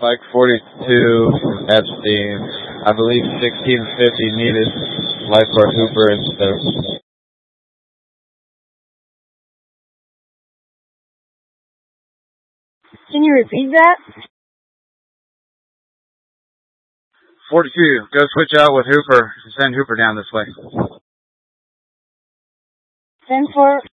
Bike 42, Epstein. I believe 1650 needed. Lifeguard Hooper instead. Can you repeat that? 42, go switch out with Hooper. Send Hooper down this way. 10-4.